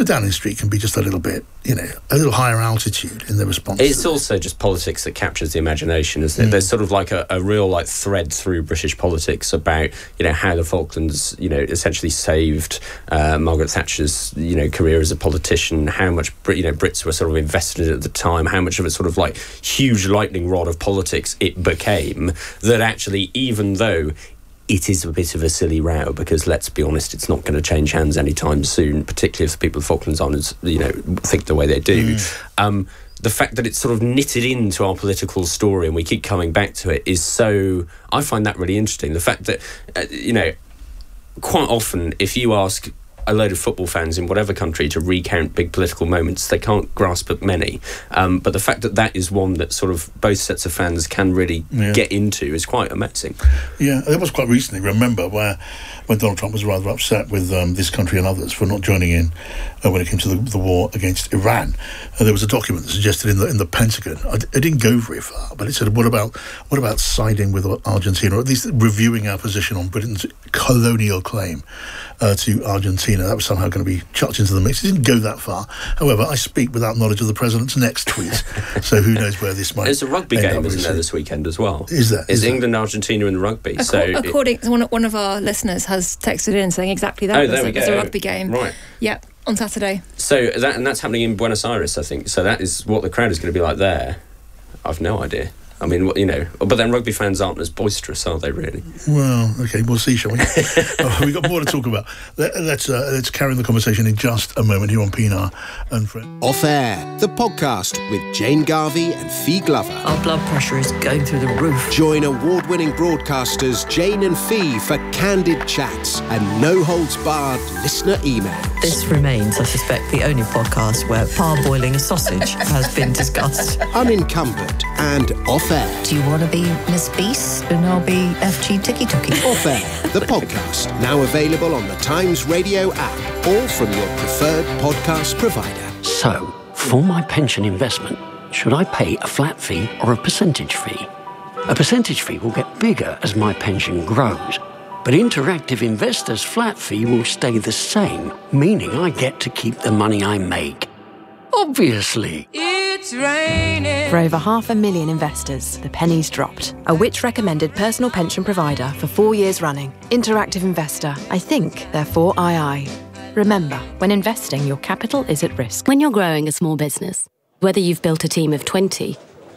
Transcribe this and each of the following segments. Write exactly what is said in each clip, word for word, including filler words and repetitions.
So Downing Street can be just a little bit, you know, a little higher altitude in the response. It's also just politics that captures the imagination, isn't it? Mm. There's sort of like a, a real like thread through British politics about, you know, how the Falklands, you know, essentially saved uh, Margaret Thatcher's, you know, career as a politician, how much, you know, Brits were sort of invested in at the time, how much of a sort of like huge lightning rod of politics it became, that actually, even though it is a bit of a silly row, because let's be honest, it's not going to change hands anytime soon, particularly if the people of Falklands Islands, you know, think the way they do. Mm. Um, the fact that it's sort of knitted into our political story and we keep coming back to it is so... I find that really interesting. The fact that, uh, you know, quite often, if you ask a load of football fans in whatever country to recount big political moments, they can't grasp at many. Um, but the fact that that is one that sort of both sets of fans can really yeah. get into is quite amazing. Yeah, there was quite recently, remember, where when Donald Trump was rather upset with um, this country and others for not joining in uh, when it came to the, the war against Iran. Uh, there was a document that suggested in the in the Pentagon, I, it didn't go very far, but it said, what about what about siding with Argentina, or at least reviewing our position on Britain's colonial claim uh, to Argentina? That was somehow going to be chucked into the mix. It didn't go that far. However, I speak without knowledge of the president's next tweet, so who knows where this might... There's a rugby game, isn't there, this weekend as well? Is there? Is, is England, there? Argentina in rugby. Acco- so according to one, one of our listeners has texted in saying exactly that. Oh, there we There's go. a rugby game. Right. Yep, on Saturday. So that and that's happening in Buenos Aires, I think. So that is what the crowd is going to be like there. I've no idea. I mean, you know, but then rugby fans aren't as boisterous, are they, really? Well, OK, we'll see, shall we? oh, we've got more to talk about. Let, let's uh, let's carry on the conversation in just a moment here on P N R and Friends. Off Air, the podcast with Jane Garvey and Fee Glover. Our blood pressure is going through the roof. Join award-winning broadcasters Jane and Fee for candid chats and no-holds-barred listener emails. This remains, I suspect, the only podcast where parboiling a sausage has been discussed. Unencumbered and off air. Do you want to be Miss Beast and I'll be F G Tiki Tuki? Off Air, the podcast, now available on the Times Radio app or from your preferred podcast provider. So, for my pension investment, should I pay a flat fee or a percentage fee? A percentage fee will get bigger as my pension grows, but Interactive Investor's flat fee will stay the same, meaning I get to keep the money I make. Obviously. It's raining. For over half a million investors, the penny's dropped. A Which-recommended personal pension provider for four years running. Interactive Investor. I think, therefore I I. Remember, when investing, your capital is at risk. When you're growing a small business, whether you've built a team of twenty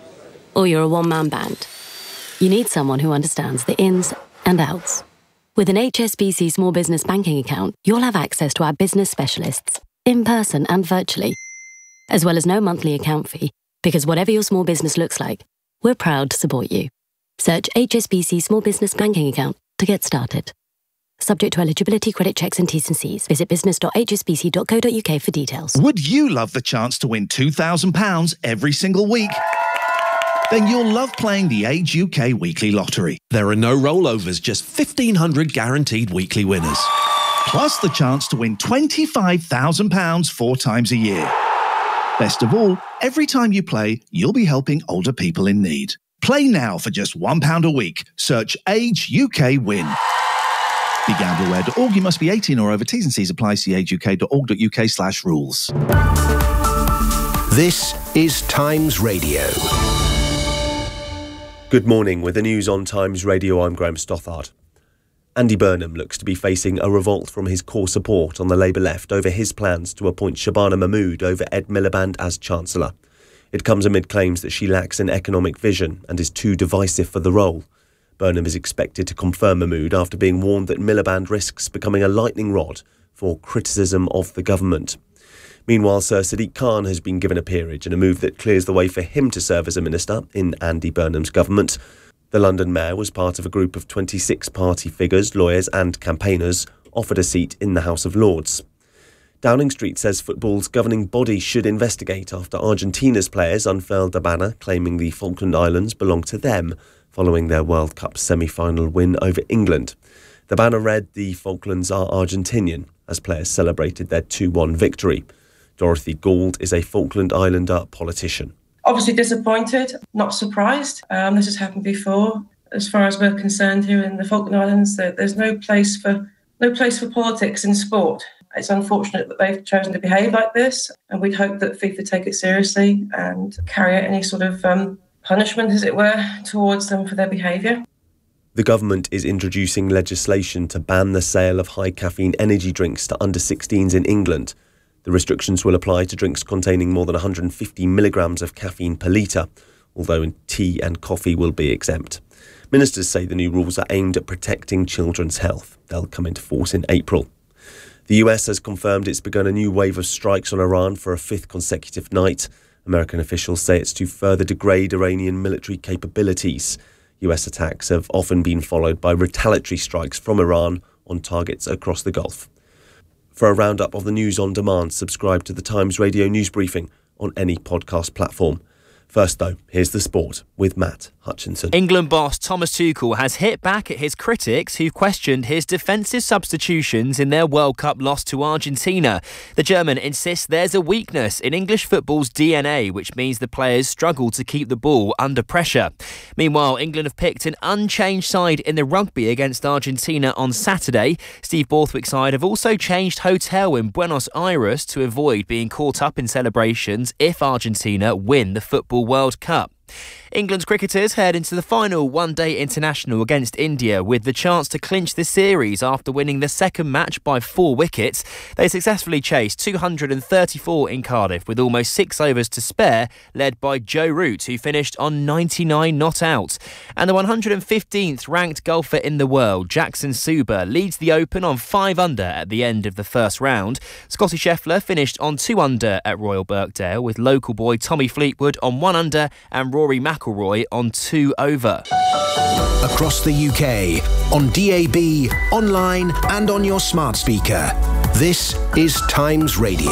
or you're a one-man band, you need someone who understands the ins and outs. With an H S B C Small Business Banking account, you'll have access to our business specialists, in person and virtually, as well as no monthly account fee, because whatever your small business looks like, we're proud to support you. Search H S B C Small Business Banking Account to get started. Subject to eligibility, credit checks and T's and C's. Visit business dot h s b c dot co dot u k for details. Would you love the chance to win two thousand pounds every single week? Then you'll love playing the Age U K Weekly Lottery. There are no rollovers, just fifteen hundred guaranteed weekly winners. Plus the chance to win twenty-five thousand pounds four times a year. Best of all, every time you play, you'll be helping older people in need. Play now for just one pound a week. Search Age U K Win. Be gamble aware dot org. You must be eighteen or over. T's and C's apply. See age u k dot org dot u k slash rules. This is Times Radio. Good morning. With the news on Times Radio, I'm Graham Stothard. Andy Burnham looks to be facing a revolt from his core support on the Labour left over his plans to appoint Shabana Mahmood over Ed Miliband as Chancellor. It comes amid claims that she lacks an economic vision and is too divisive for the role. Burnham is expected to confirm Mahmood after being warned that Miliband risks becoming a lightning rod for criticism of the government. Meanwhile, Sir Sadiq Khan has been given a peerage in a move that clears the way for him to serve as a minister in Andy Burnham's government. The London mayor was part of a group of twenty-six party figures, lawyers and campaigners offered a seat in the House of Lords. Downing Street says football's governing body should investigate after Argentina's players unfurled a banner claiming the Falkland Islands belong to them following their World Cup semi-final win over England. The banner read, "The Falklands are Argentinian," as players celebrated their two one victory. Dorothy Gould is a Falkland Islander politician. Obviously disappointed, not surprised. Um, this has happened before. As far as we're concerned here in the Falkland Islands, there, there's no place for no place for politics in sport. It's unfortunate that they've chosen to behave like this, and we'd hope that FIFA take it seriously and carry out any sort of um, punishment, as it were, towards them for their behaviour. The government is introducing legislation to ban the sale of high caffeine energy drinks to under sixteens in England. The restrictions will apply to drinks containing more than one hundred fifty milligrams of caffeine per litre, although tea and coffee will be exempt. Ministers say the new rules are aimed at protecting children's health. They'll come into force in April. The U S has confirmed it's begun a new wave of strikes on Iran for a fifth consecutive night. American officials say it's to further degrade Iranian military capabilities. U S attacks have often been followed by retaliatory strikes from Iran on targets across the Gulf. For a roundup of the news on demand, subscribe to the Times Radio news briefing on any podcast platform. First, though, here's the sport with Matt Hutchinson. England boss Thomas Tuchel has hit back at his critics who questioned his defensive substitutions in their World Cup loss to Argentina. The German insists there's a weakness in English football's D N A, which means the players struggle to keep the ball under pressure. Meanwhile, England have picked an unchanged side in the rugby against Argentina on Saturday. Steve Borthwick's side have also changed hotel in Buenos Aires to avoid being caught up in celebrations if Argentina win the Football World Cup. England's cricketers head into the final one-day international against India with the chance to clinch the series after winning the second match by four wickets. They successfully chased two hundred thirty-four in Cardiff with almost six overs to spare, led by Joe Root, who finished on ninety-nine not out. And the one hundred fifteenth ranked golfer in the world, Jackson Suber, leads the Open on five under at the end of the first round. Scotty Scheffler finished on two under at Royal Birkdale, with local boy Tommy Fleetwood on one under and Rory McIlroy on two over. Across the U K, on D A B, online and on your smart speaker. This is Times Radio.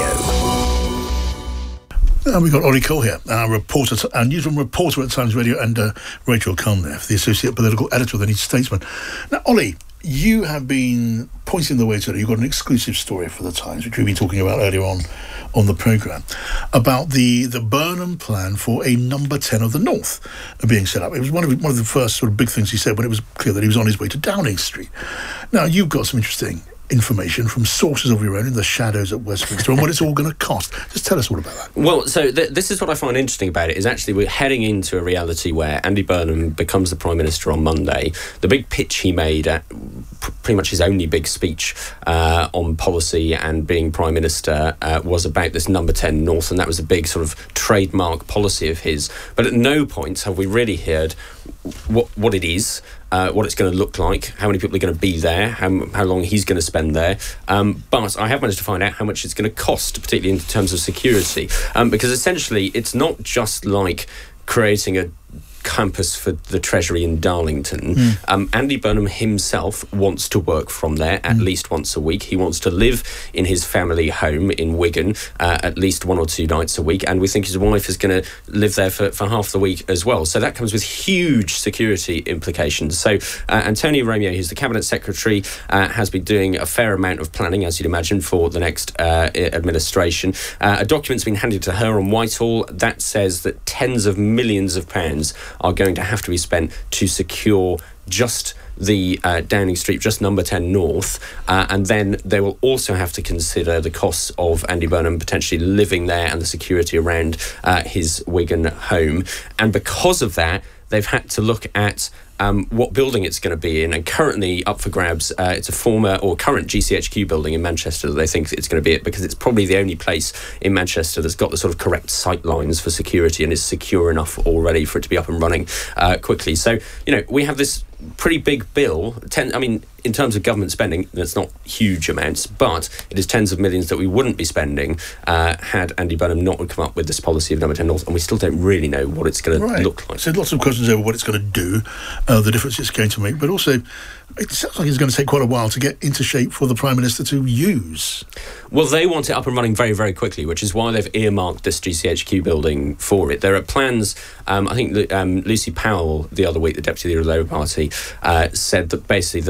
Uh, we've got Ollie Cole here, our reporter, our newsroom reporter at Times Radio, and uh, Rachel Cunliffe, the associate political editor of the New Statesman. Now, Ollie, you have been pointing the way to it. You've got an exclusive story for the Times, which we've been talking about earlier on on the programme, about the, the Burnham plan for a number ten of the North being set up. It was one of, one of the first sort of big things he said when it was clear that he was on his way to Downing Street. Now, you've got some interesting information from sources of your own in the shadows at Westminster on what it's all going to cost. Just tell us all about that. Well, so th- this is what I find interesting about it, is actually we're heading into a reality where Andy Burnham becomes the Prime Minister on Monday. The big pitch he made at pr- pretty much his only big speech uh, on policy and being Prime Minister uh, was about this number ten North, and that was a big sort of trademark policy of his. But at no point have we really heard what, what it is, Uh, what it's going to look like, how many people are going to be there, how, how long he's going to spend there. Um, but I have managed to find out how much it's going to cost, particularly in terms of security. Um, because essentially, it's not just like creating a campus for the Treasury in Darlington. Mm. Um, Andy Burnham himself wants to work from there at mm. least once a week. He wants to live in his family home in Wigan uh, at least one or two nights a week, and we think his wife is going to live there for, for half the week as well. So that comes with huge security implications. So uh, Antonio Romeo, who's the Cabinet Secretary, uh, has been doing a fair amount of planning, as you'd imagine, for the next uh, administration. Uh, a document's been handed to her on Whitehall that says that tens of millions of pounds are going to have to be spent to secure just the uh, Downing Street, just number ten North, uh, and then they will also have to consider the costs of Andy Burnham potentially living there and the security around uh, his Wigan home. And because of that, they've had to look at Um, what building it's going to be in, and currently up for grabs, uh, it's a former or current G C H Q building in Manchester that they think it's going to be at, because it's probably the only place in Manchester that's got the sort of correct sight lines for security and is secure enough already for it to be up and running uh, quickly. So, you know, we have this pretty big bill. Ten, I mean, in terms of government spending, that's not huge amounts, but it is tens of millions that we wouldn't be spending uh, had Andy Burnham not come up with this policy of number ten North, and we still don't really know what it's going right. to look like. So lots of questions over what it's going to do, uh, the difference it's going to make, but also it sounds like it's going to take quite a while to get into shape for the Prime Minister to use. Well, they want it up and running very, very quickly, which is why they've earmarked this G C H Q building for it. There are plans, um, I think um, Lucy Powell the other week, the Deputy Leader of the Labour Party, uh, said that basically the, the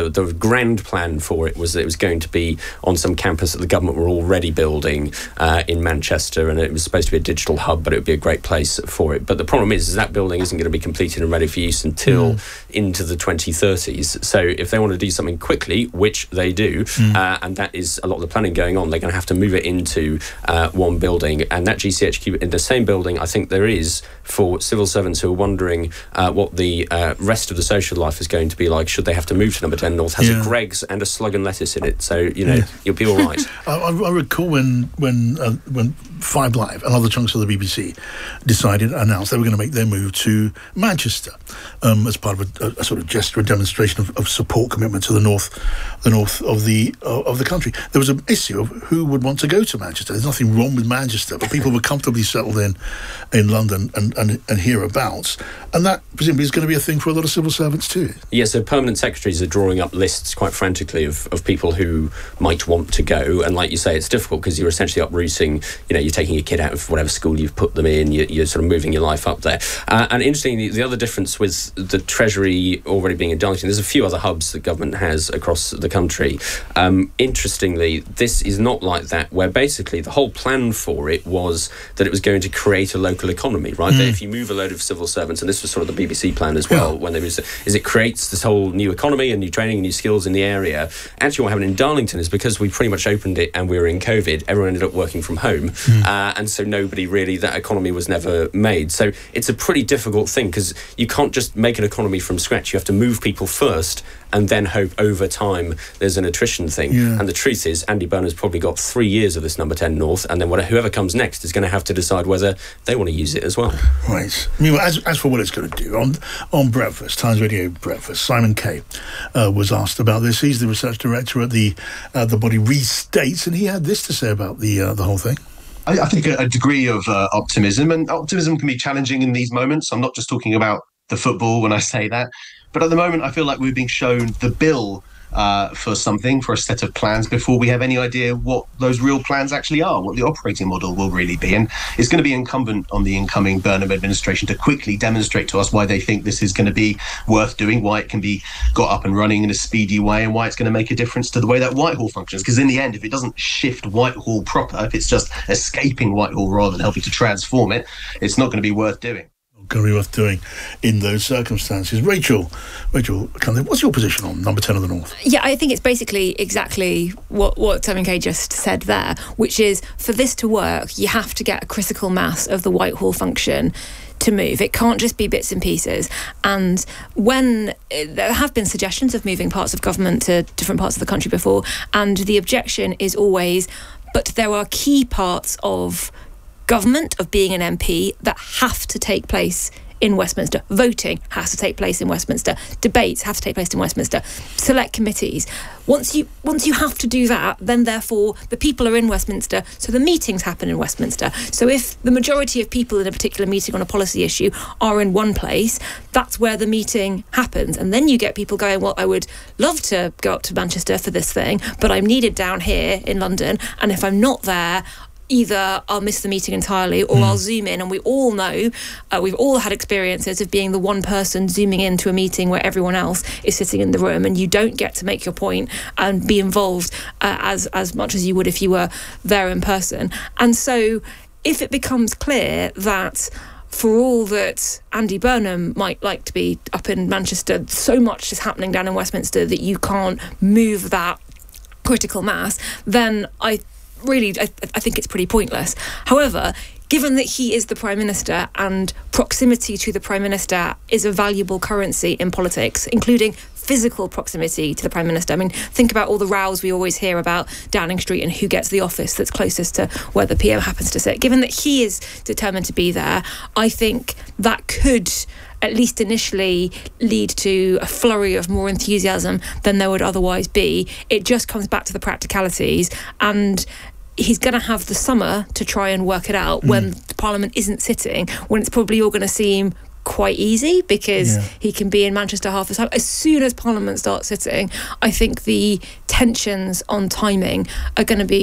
grand plan for it was that it was going to be on some campus that the government were already building uh, in Manchester, and it was supposed to be a digital hub, but it would be a great place for it. But the problem is, is that building isn't going to be completed and ready for use until mm. into the twenty thirties. So if they want to do something quickly, which they do, mm. uh, and that is a lot of the planning going on, they're going to have to move it into uh, one building. And that G C H Q in the same building, I think there is for civil servants who are wondering uh, what the uh, rest of the social life is going to be like should they have to move to Number ten North, has yeah. a Greggs and a Slug and Lettuce in it. So, you know, yeah. you'll be all right. I, I recall when when uh, when Five Live and other chunks of the B B C decided, announced they were going to make their move to Manchester um, as part of a, a sort of gesture, a demonstration of, of support, commitment to the north, the north of the uh, of the country. There was an issue of who would want to go to Manchester. There's nothing wrong with Manchester, but people were comfortably settled in in London and, and, and hereabouts, and that presumably is going to be a thing for a lot of civil servants too. Yeah, so permanent secretaries are drawing up lists quite frantically of, of people who might want to go, and like you say, it's difficult because you're essentially uprooting, you know, you're taking your kid out of whatever school you've put them in, you're, you're sort of moving your life up there. Uh, and interestingly, the other difference with the Treasury already being in Darlington, there's a few other hubs that government has across the country. Um, interestingly, this is not like that, where basically the whole plan for it was that it was going to create a local economy, right? Mm. That if you move a load of civil servants, and this was sort of the B B C plan as well, yeah. when there was, is it creates this whole new economy and new training and new skills in the area. Actually, what happened in Darlington is because we pretty much opened it and we were in COVID, everyone ended up working from home. Mm. Uh, and so nobody really, that economy was never made. So it's a pretty difficult thing because you can't just make an economy from scratch. You have to move people first and then hope over time there's an attrition thing. Yeah. And the truth is, Andy Burnham's probably got three years of this Number ten North, and then whatever, whoever comes next is going to have to decide whether they want to use it as well. Right. I mean, as, as for what it's going to do, on on Breakfast, Times Radio Breakfast, Simon Kay uh, was asked about this. He's the research director at the uh, the body Restates, and he had this to say about the uh, the whole thing. I, I think a, a degree of uh, optimism, and optimism can be challenging in these moments. I'm not just talking about the football when I say that, but at the moment I feel like we're being shown the bill uh, for something, for a set of plans, before we have any idea what those real plans actually are, what the operating model will really be. And it's going to be incumbent on the incoming Burnham administration to quickly demonstrate to us why they think this is going to be worth doing, why it can be got up and running in a speedy way, and why it's going to make a difference to the way that Whitehall functions. Because in the end, if it doesn't shift Whitehall proper, if it's just escaping Whitehall rather than helping to transform it, it's not going to be worth doing. Going to be worth doing in those circumstances. Rachel, Rachel, what's your position on Number ten of the North? Yeah, I think it's basically exactly what, what Simon Kay just said there, which is for this to work, you have to get a critical mass of the Whitehall function to move. It can't just be bits and pieces. And when there have been suggestions of moving parts of government to different parts of the country before, and the objection is always, but there are key parts of government, of being an M P, that have to take place in Westminster. Voting has to take place in Westminster. Debates have to take place in Westminster. Select committees. Once you once you have to do that, then therefore the people are in Westminster, so the meetings happen in Westminster. So if the majority of people in a particular meeting on a policy issue are in one place, that's where the meeting happens. And then you get people going, well, I would love to go up to Manchester for this thing, but I'm needed down here in London, and if I'm not there, either I'll miss the meeting entirely or mm. I'll zoom in. And we all know, uh, we've all had experiences of being the one person zooming into a meeting where everyone else is sitting in the room, and you don't get to make your point and be involved uh, as, as much as you would if you were there in person. And so if it becomes clear that for all that Andy Burnham might like to be up in Manchester, so much is happening down in Westminster that you can't move that critical mass, then I really, I, I think it's pretty pointless. However, given that he is the Prime Minister and proximity to the Prime Minister is a valuable currency in politics, including physical proximity to the Prime Minister. I mean, think about all the rows we always hear about Downing Street and who gets the office that's closest to where the P M happens to sit. Given that he is determined to be there, I think that could, at least initially, lead to a flurry of more enthusiasm than there would otherwise be. It just comes back to the practicalities, and he's going to have the summer to try and work it out mm. when Parliament isn't sitting, when it's probably all going to seem quite easy because yeah. he can be in Manchester half the time. As soon as Parliament starts sitting, I think the tensions on timing are going to be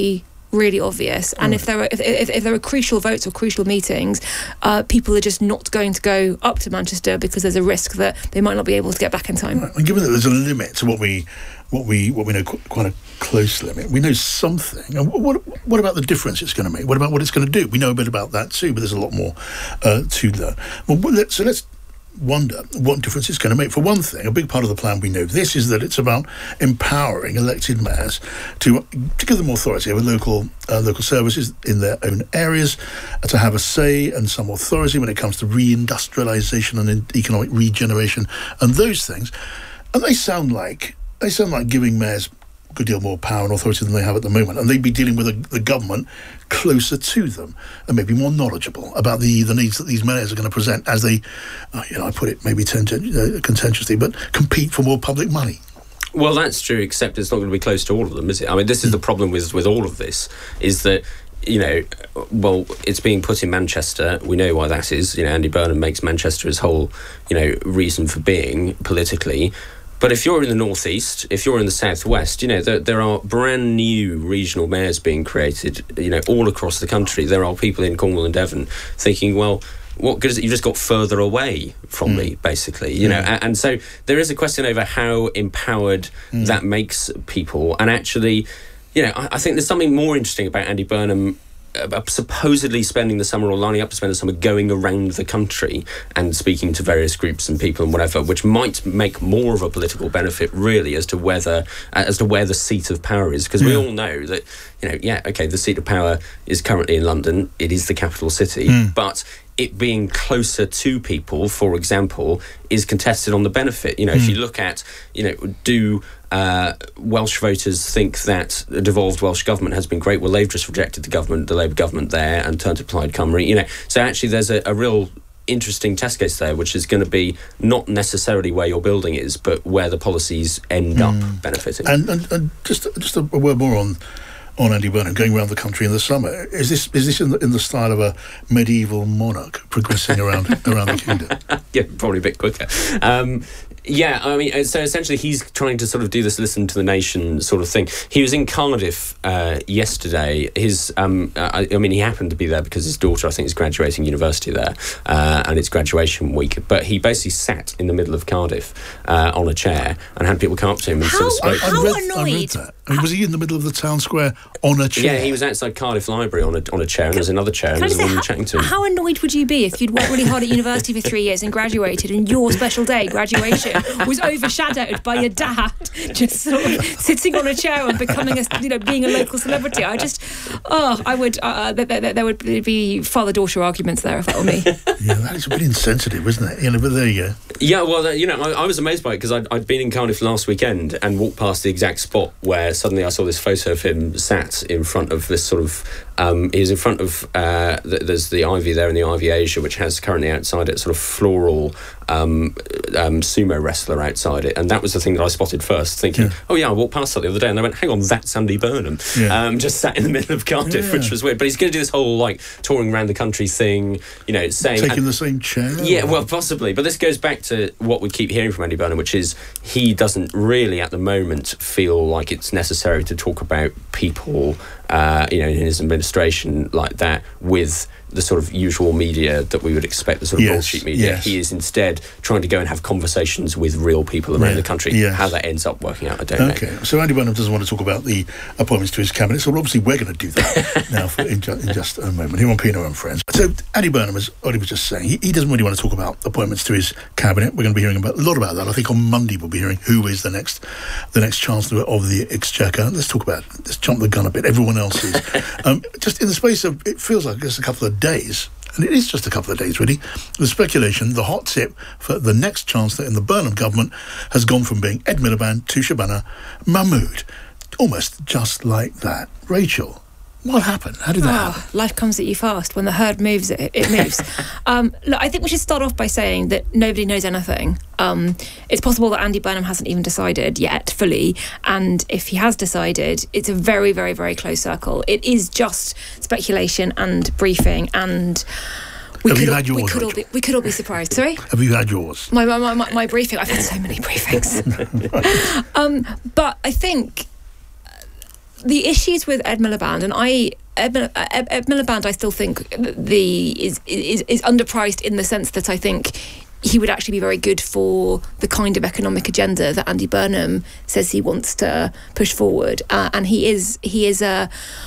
really obvious. And if there are if, if, if there are crucial votes or crucial meetings, uh, people are just not going to go up to Manchester because there's a risk that they might not be able to get back in time. Right. And given that there's a limit to what we what we what we know, qu- quite a close limit, we know something. And what what about the difference it's going to make? What about what it's going to do? We know a bit about that too, but there's a lot more uh, to learn. Well, let's, so let's wonder what difference it's going to make. For one thing, a big part of the plan, we know this, is that it's about empowering elected mayors to, to give them authority over local uh, local services in their own areas, uh, to have a say and some authority when it comes to reindustrialisation and in economic regeneration and those things. And they sound like they sound like giving mayors a good deal more power and authority than they have at the moment, and they'd be dealing with a, the government closer to them and maybe more knowledgeable about the, the needs that these mayors are going to present as they, uh, you know, I put it maybe tenten- uh, contentiously, but compete for more public money. Well, that's true, except it's not going to be close to all of them, is it? I mean, this is mm. the problem with, with all of this, is that, you know, well, it's being put in Manchester. We know why that is. You know, Andy Burnham makes Manchester his whole, you know, reason for being politically. But if you're in the northeast, if you're in the southwest, you know, there, there are brand new regional mayors being created, you know, all across the country. There are people in Cornwall and Devon thinking, well, what good is it? You just got further away from mm. me, basically, you mm. know. And, and so there is a question over how empowered mm. that makes people. And actually, you know, I, I think there's something more interesting about Andy Burnham Uh, supposedly spending the summer or lining up to spend the summer going around the country and speaking to various groups and people and whatever, which might make more of a political benefit really as to whether uh, as to where the seat of power is, because yeah. we all know that, you know, yeah, okay, the seat of power is currently in London, it is the capital city, mm. but it being closer to people, for example, is contested on the benefit. You know, mm. if you look at, you know, do uh, Welsh voters think that a devolved Welsh government has been great? Well, they've just rejected the government, the Labour government there, and turned to Plaid Cymru. You know, so actually there's a, a real interesting test case there, which is going to be not necessarily where your building is, but where the policies end mm. up benefiting. And, and, and just just a word more on. on Andy Burnham going around the country in the summer. Is this is this in the, in the style of a medieval monarch progressing around around the kingdom? Yeah, probably a bit quicker. Um, yeah, I mean, so essentially he's trying to sort of do this listen to the nation sort of thing. He was in Cardiff uh, yesterday. His, um, I, I mean, he happened to be there because his daughter, I think, is graduating university there, uh, and it's graduation week. But he basically sat in the middle of Cardiff uh, on a chair and had people come up to him and how, sort of spoke. How I read, annoyed! I read that. I mean, was he in the middle of the town square on a chair? Yeah, he was outside Cardiff Library on a on a chair, and there's another chair, and there's a woman how, chatting to him. How annoyed would you be if you'd worked really hard at university for three years and graduated, and your special day, graduation, was overshadowed by your dad just sort of sitting on a chair and becoming a, you know, being a local celebrity? I just, oh, I would, uh, there, there, there would be father-daughter arguments there if that were me. Yeah, that is a bit insensitive, isn't it? You know, but there you go. Yeah, well, you know, I, I was amazed by it because I'd, I'd been in Cardiff last weekend and walked past the exact spot where suddenly I saw this photo of him sat in front of this sort of, um, he was in front of, uh, the, there's the Ivy there in the Ivy Asia, which has currently outside it sort of floral um, um, sumo wrestler outside it. And that was the thing that I spotted first, thinking, yeah. oh yeah, I walked past that the other day and I went, hang on, that's Andy Burnham. Yeah. Um, just sat in the middle of Cardiff, yeah. which was weird. But he's going to do this whole, like, touring around the country thing, you know, saying... Taking and, the same chair? Yeah, well, possibly. But this goes back to what we keep hearing from Andy Burnham, which is he doesn't really, at the moment, feel like it's necessary to talk about people, uh, you know, in his administration like that with the sort of usual media that we would expect, the sort of yes, bullshit media. Yes. He is instead trying to go and have conversations with real people around yeah, the country. Yes. How that ends up working out, I don't okay. know. Okay, so Andy Burnham doesn't want to talk about the appointments to his cabinet, so obviously we're going to do that now for, in, ju- in just a moment. Here on Pino and Friends. So Andy Burnham, as Ollie was just saying, he, he doesn't really want to talk about appointments to his cabinet. We're going to be hearing about, a lot about that. I think on Monday we'll be hearing who is the next the next Chancellor of the Exchequer. Let's talk about, let's jump the gun a bit. Everyone else is. um, just in the space of, it feels like just a couple of days, and it is just a couple of days really, the speculation, the hot tip for the next Chancellor in the Burnham government has gone from being Ed Miliband to Shabana Mahmood. Almost just like that. Rachel, what happened? How did that oh, happen? Life comes at you fast. When the herd moves, it, it moves. um, look, I think we should start off by saying that nobody knows anything. Um, it's possible that Andy Burnham hasn't even decided yet fully, and if he has decided, it's a very, very, very close circle. It is just speculation and briefing, and we Have could you all, had yours, we could all be we could all be surprised. Sorry? Have you had yours? My my, my, my, my briefing. I've had so many briefings. um, but I think the issues with Ed Miliband, and I Ed, Ed, Ed Miliband, I still think the is, is is underpriced in the sense that I think he would actually be very good for the kind of economic agenda that Andy Burnham says he wants to push forward, uh, and he is he is a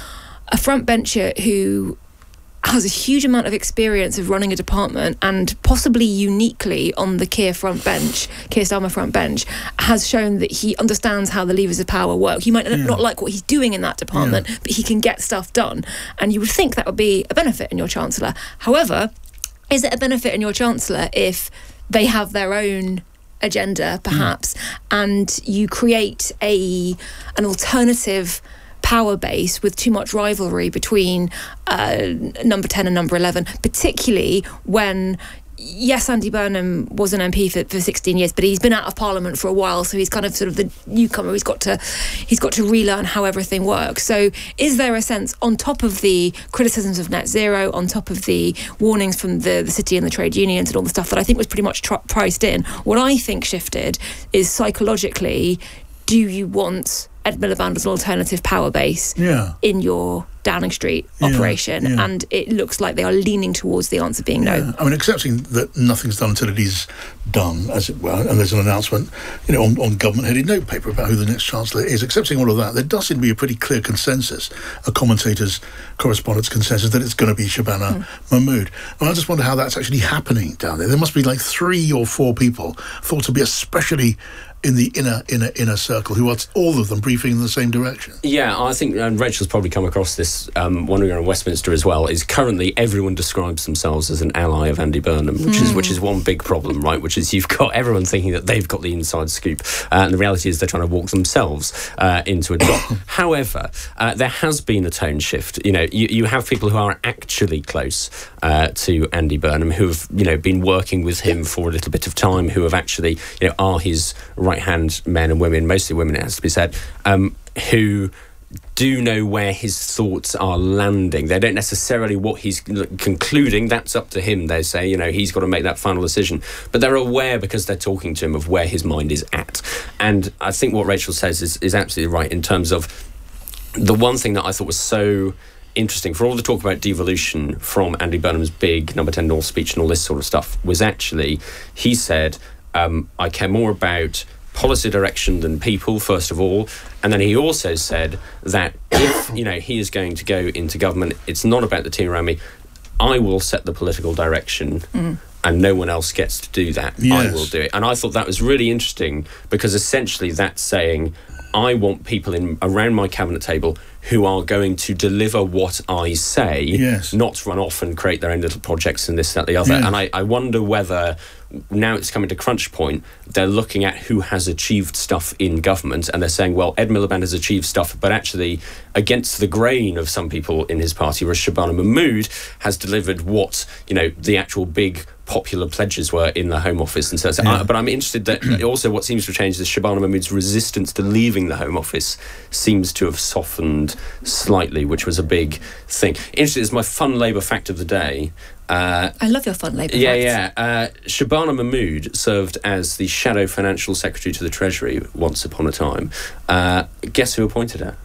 a front bencher who has a huge amount of experience of running a department, and possibly uniquely on the Keir front bench, Keir Starmer front bench, has shown that he understands how the levers of power work. You might yeah. not like what he's doing in that department, yeah. but he can get stuff done. And you would think that would be a benefit in your Chancellor. However, is it a benefit in your Chancellor if they have their own agenda, perhaps, mm. and you create a an alternative power base with too much rivalry between uh, number ten and number eleven, particularly when, yes, Andy Burnham was an M P for, for sixteen years, but he's been out of Parliament for a while, so he's kind of sort of the newcomer. He's got to he's got to relearn how everything works. So is there a sense, on top of the criticisms of net zero, on top of the warnings from the, the city and the trade unions and all the stuff that I think was pretty much tr- priced in, what I think shifted is psychologically, do you want Ed Miliband as an alternative power base yeah. in your Downing Street yeah, operation? yeah. And it looks like they are leaning towards the answer being yeah. no. I mean, accepting that nothing's done until it is done, as it were, and there's an announcement, you know, on, on government-headed note paper about who the next Chancellor is. Accepting all of that, there does seem to be a pretty clear consensus, a commentator's, correspondent's consensus, that it's going to be Shabana mm. Mahmood. And I just wonder how that's actually happening down there. There must be like three or four people thought to be especially in the inner, inner, inner circle, who are all of them briefing in the same direction. Yeah, I think, and Rachel's probably come across this um, wandering around Westminster as well, is currently everyone describes themselves as an ally of Andy Burnham, which mm. is which is one big problem, right? Which is you've got everyone thinking that they've got the inside scoop, uh, and the reality is they're trying to walk themselves uh, into a job. However, uh, there has been a tone shift. You know, you, you have people who are actually close uh, to Andy Burnham, who have, you know, been working with him for a little bit of time, who have actually, you know, are his right-hand men and women, mostly women, it has to be said, um, who do know where his thoughts are landing. They don't necessarily what he's concluding. That's up to him. They say, you know, he's got to make that final decision. But they're aware, because they're talking to him, of where his mind is at. And I think what Rachel says is, is absolutely right in terms of the one thing that I thought was so interesting, for all the talk about devolution from Andy Burnham's big Number ten North speech and all this sort of stuff, was actually, he said, um, I care more about policy direction than people, first of all. And then he also said that if, you know, he is going to go into government, it's not about the team around me. I will set the political direction mm. and no one else gets to do that. Yes. I will do it. And I thought that was really interesting, because essentially that's saying, I want people in around my cabinet table who are going to deliver what I say, yes. not run off and create their own little projects and this, that, the other. Yes. And I, I wonder whether, now it's coming to crunch point, they're looking at who has achieved stuff in government, and they're saying, well, Ed Miliband has achieved stuff, but actually against the grain of some people in his party, whereas Shabana Mahmood has delivered what, you know, the actual big popular pledges were in the Home Office. And so, so yeah. I, but I'm interested that also what seems to have changed is Shabana Mahmood's resistance to leaving the Home Office seems to have softened slightly, which was a big thing. Interesting, it's my fun Labour fact of the day. Uh, I love your fun Labour yeah, facts. Yeah, uh, Shabana Mahmood served as the Shadow Financial Secretary to the Treasury once upon a time. Uh, guess who appointed her?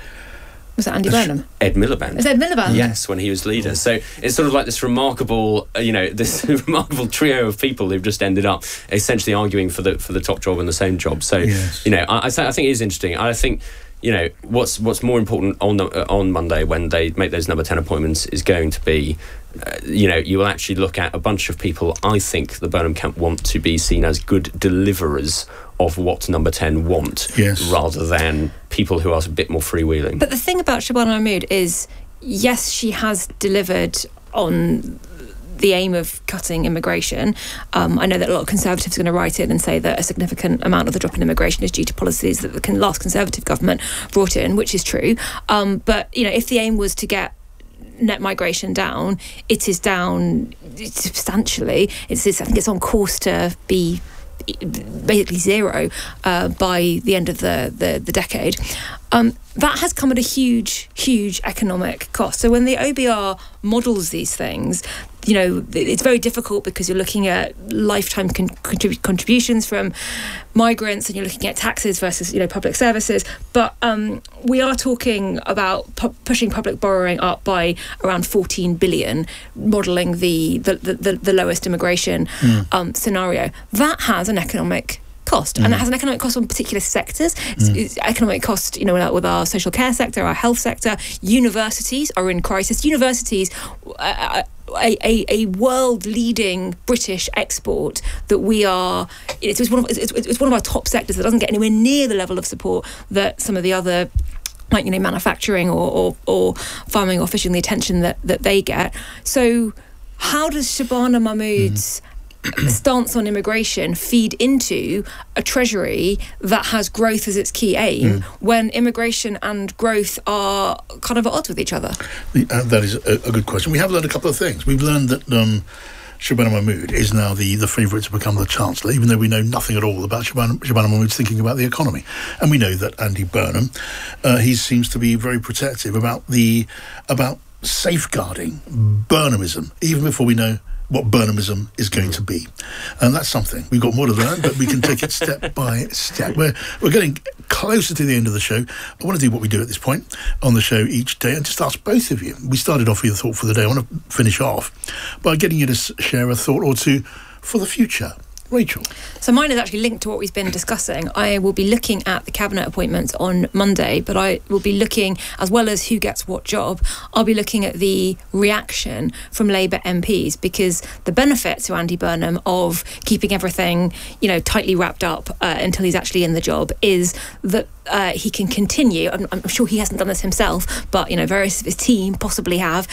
Was that Andy Burnham? Ed Miliband. Is Ed Miliband? Yes, when he was leader. So it's sort of like this remarkable, uh, you know, this remarkable trio of people who've just ended up essentially arguing for the for the top job and the same job. So, yes. you know, I, I, th- I think it is interesting. I think, you know, what's what's more important on the, uh, on Monday when they make those number ten appointments is going to be, uh, you know, you will actually look at a bunch of people I think the Burnham camp want to be seen as good deliverers of what number ten want, yes. rather than people who are a bit more freewheeling. But the thing about Shabana Mahmood is, yes, she has delivered on the aim of cutting immigration. Um, I know that a lot of Conservatives are going to write in and say that a significant amount of the drop in immigration is due to policies that the last Conservative government brought in, which is true. Um, but, you know, if the aim was to get net migration down, it is down substantially. It's, it's I think it's on course to be basically zero uh, by the end of the, the, the decade. Um, that has come at a huge, huge economic cost. So when the O B R models these things, you know, it's very difficult because you're looking at lifetime con- contrib- contributions from migrants, and you're looking at taxes versus, you know, public services. But um, we are talking about pu- pushing public borrowing up by around fourteen billion, modelling the the, the the lowest immigration mm. um, scenario. That has an economic cost, mm. and it has an economic cost on particular sectors. It's, mm. it's economic cost, you know, with our social care sector, our health sector. Universities are in crisis. Universities, uh, a, a, a world-leading British export that we are. It's, it's one of it's, it's one of our top sectors that doesn't get anywhere near the level of support that some of the other, like, you know, manufacturing or or, or farming or fishing, the attention that that they get. So, how does Shabana Mahmood's mm. stance on immigration feed into a treasury that has growth as its key aim mm. when immigration and growth are kind of at odds with each other? The, uh, that is a, a good question. We have learned a couple of things. We've learned that um, Shabana Mahmood is now the, the favourite to become the Chancellor, even though we know nothing at all about Shabana, Shabana Mahmood's thinking about the economy. And we know that Andy Burnham, uh, he seems to be very protective about the about safeguarding Burnhamism, even before we know what Burnhamism is going to be. And that's something. We've got more to learn, but we can take it step by step. We're, we're getting closer to the end of the show. I want to do what we do at this point on the show each day and just ask both of you. We started off with a thought for the day. I want to finish off by getting you to share a thought or two for the future. Rachel. So mine is actually linked to what we've been discussing. I will be looking at the cabinet appointments on Monday, but I will be looking, as well as who gets what job, I'll be looking at the reaction from Labour M Ps, because the benefit to Andy Burnham of keeping everything, you know, tightly wrapped up uh, until he's actually in the job is that uh, he can continue. I'm, I'm sure he hasn't done this himself, but, you know, various of his team possibly have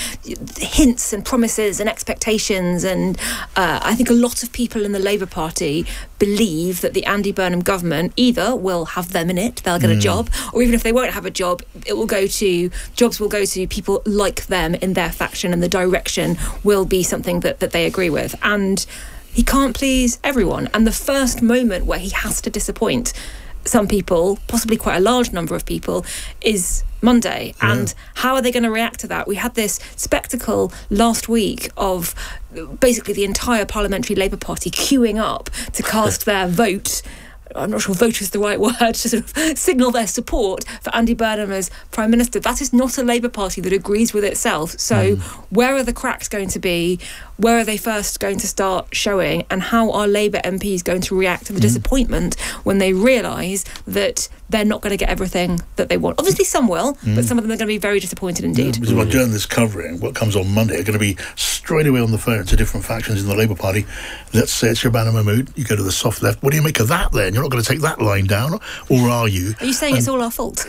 hints and promises and expectations, and uh, I think a lot of people in the Labour Party believe that the Andy Burnham government either will have them in it, they'll get mm. a job, or even if they won't have a job, it will go to jobs will go to people like them in their faction, and the direction will be something that, that they agree with. And he can't please everyone, and the first moment where he has to disappoint some people, possibly quite a large number of people, is Monday. Yeah. And how are they going to react to that? We had this spectacle last week of basically the entire Parliamentary Labour Party queuing up to cast their vote. I'm not sure vote is the right word, to sort of signal their support for Andy Burnham as Prime Minister. That is not a Labour Party that agrees with itself. So mm. where are the cracks going to be? Where are they first going to start showing? And how are Labour M Ps going to react to the mm. disappointment when they realise that they're not going to get everything that they want? Obviously some will, mm. but some of them are going to be very disappointed indeed. Yeah, because what journalists covering what comes on Monday are going to be straight away on the phone to different factions in the Labour Party. Let's say it's Shabana Mahmood, you go to the soft left. What do you make of that then? You're not going to take that line down, or are you? Are you saying and, it's all our fault?